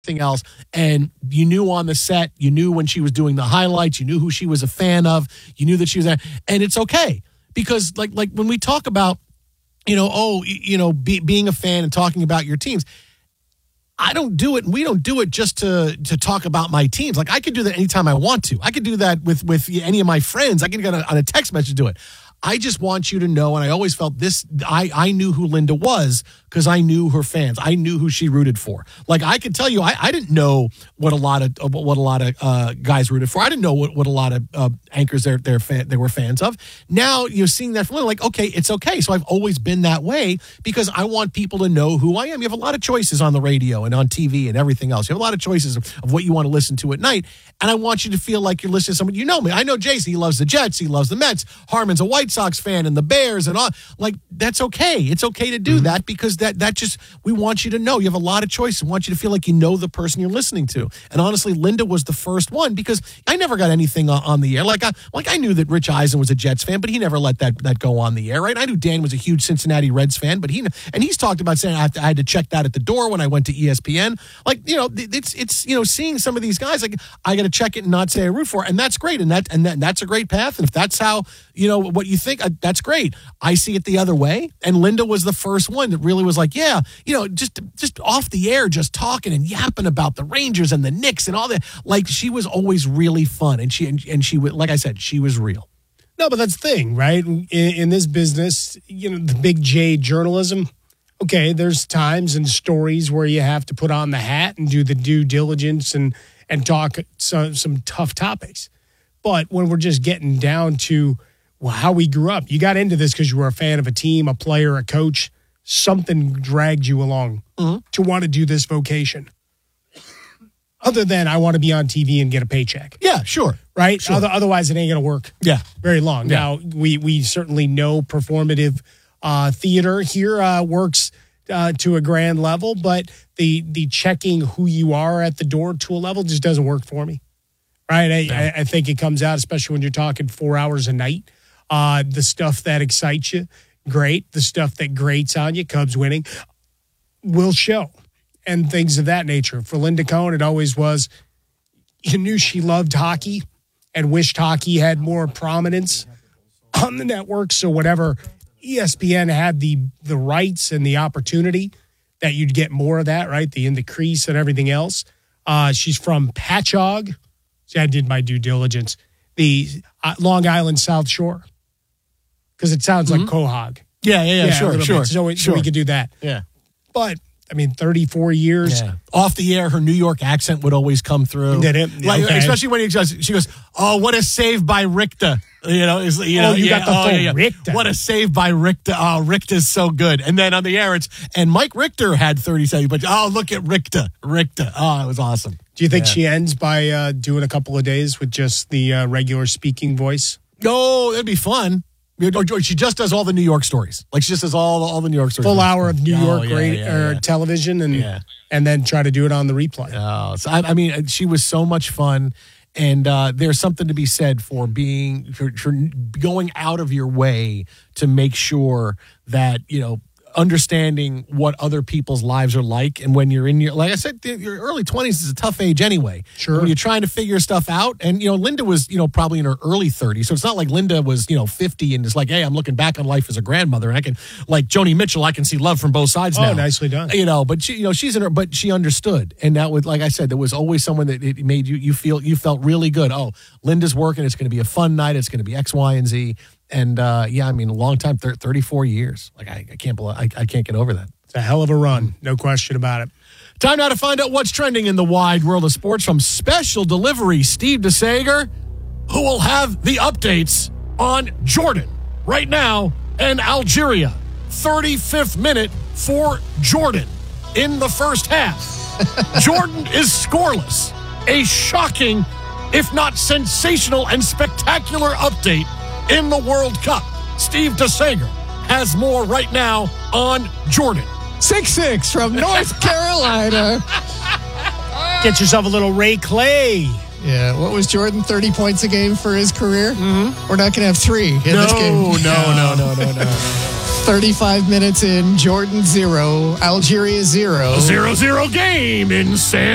else, and you knew on the set, you knew when she was doing the highlights, you knew who she was a fan of, you knew that she was there, and it's okay because like when we talk about being a fan and talking about your teams, I don't do it, and we don't do it just to talk about my teams. Like I could do that anytime I want to. I could do that with any of my friends. I can get on a text message to do it. I just want you to know, and I always felt this, I knew who Linda was because I knew her fans. I knew who she rooted for. Like I could tell you, I didn't know what a lot of guys rooted for. I didn't know what a lot of anchors they were fans of. Now you're seeing that from Linda, like, okay, it's okay. So I've always been that way because I want people to know who I am. You have a lot of choices on the radio and on TV and everything else. You have a lot of choices of what you want to listen to at night. And I want you to feel like you're listening to someone. You know me. I know Jason. He loves the Jets. He loves the Mets. Harmon's a White Sox fan and the Bears and all. Like, that's okay. It's okay to do that because that just, we want you to know you have a lot of choices. We want you to feel like you know the person you're listening to. And honestly, Linda was the first one because I never got anything on the air. Like I knew that Rich Eisen was a Jets fan, but he never let that go on the air, right? I knew Dan was a huge Cincinnati Reds fan, but he's talked about saying I had to check that at the door when I went to ESPN. Like, it's seeing some of these guys, like I got to check it and not say I root for, and that's great, and that's a great path. And if that's how what you think, that's great. I see it the other way, and Linda was the first one that really was like, yeah, just off the air, just talking and yapping about the Rangers and the Knicks and all that. Like she was always really fun, and she like I said, she was real. No, but that's the thing, right? In this business, the big J journalism. Okay, there's times and stories where you have to put on the hat and do the due diligence and talk some tough topics. But when we're just getting down to how we grew up, you got into this because you were a fan of a team, a player, a coach. Something dragged you along to want to do this vocation. Other than I want to be on TV and get a paycheck. Yeah, sure. Right? Sure. Otherwise, it ain't going to work very long. Yeah. Now, we certainly know performative theater here works to a grand level, but the checking who you are at the door to a level just doesn't work for me. Right? I think it comes out, especially when you're talking 4 hours a night. The stuff that excites you, great. The stuff that grates on you, Cubs winning, will show. And things of that nature. For Linda Cohn, it always was, you knew she loved hockey and wished hockey had more prominence on the network. So whatever ESPN had the rights and the opportunity that you'd get more of that, right? The In the Crease and everything else. She's from Patchogue. See, I did my due diligence. The Long Island South Shore. Because it sounds like Quahog. Yeah, sure. So we could do that. Yeah. But 34 years. Yeah. Off the air, her New York accent would always come through. Did it? Like, okay. Especially when she goes, oh, what a save by Richter. You got the full Richter. What a save by Richter. Oh, Richter's so good. And then on the air, and Mike Richter had 30 seconds, but look at Richter. Oh, it was awesome. Do you think she ends by doing a couple of days with just the regular speaking voice? No, that'd be fun. Or she just does all the New York stories. Like she just does all the New York stories. Full hour of New York television and then try to do it on the replay. Oh, so I mean, she was so much fun. And there's something to be said for for going out of your way to make sure that, understanding what other people's lives are like. And when you're in like I said, your early 20s is a tough age anyway. Sure. When you're trying to figure stuff out. And, Linda was, probably in her early 30s. So it's not like Linda was, 50 and it's like, hey, I'm looking back on life as a grandmother. And I can, like Joni Mitchell, I can see love from both sides now. Oh, nicely done. But she's in her, but she understood. And that was, like I said, there was always someone that it made you felt really good. Oh, Linda's working. It's going to be a fun night. It's going to be X, Y, and Z. And a long time, 34 years. Like I can't believe I can't get over that. It's a hell of a run, no question about it. Time now to find out what's trending in the wide world of sports from Special Delivery Steve DeSager, who will have the updates on Jordan right now and Algeria. 35th minute for Jordan in the first half. Jordan is scoreless. A shocking, if not sensational and spectacular update in the World Cup. Steve DeSager has more right now on Jordan. 6'6" from North Carolina. Get yourself a little Ray Clay. Yeah, what was Jordan, 30 points a game for his career? Mm-hmm. We're not going to have 3 in this game. No. 35 minutes in, Jordan 0, Algeria 0. 0-0 game in San